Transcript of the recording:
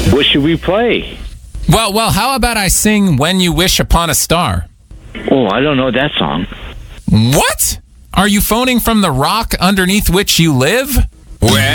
What should we play? Well, how about I sing When You Wish Upon a Star? Oh, I don't know that song. What? Are you phoning from the rock underneath which you live? When